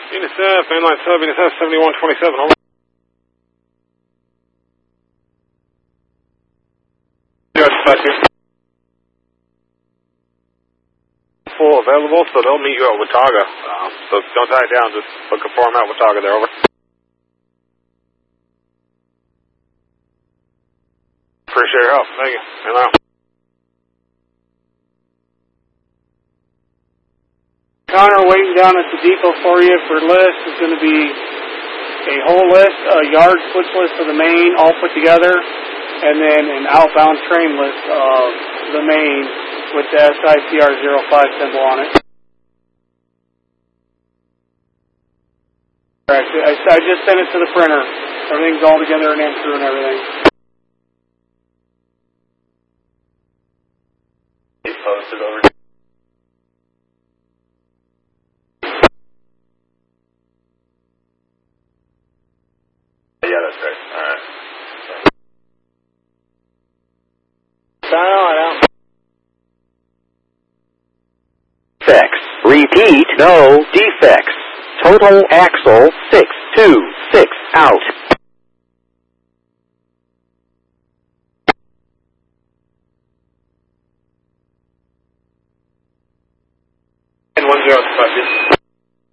Venus F, mainline sub, Venus F, 7127, hold on. Full available, so they'll meet you at Watauga. So don't tie it down, just looking for them at Watauga there, over. Appreciate your help, thank you. And out. Connor, waiting down at the depot for you for list is going to be a whole list, a yard switch list of the main, all put together, and then an outbound train list of the main with the SICR 05 symbol on it. I just sent it to the printer. Everything's all together and in through and everything. Posted over. Yeah, that's right. Alright. Defects. Repeat, no defects. Total axle 626 out. And 10 budget.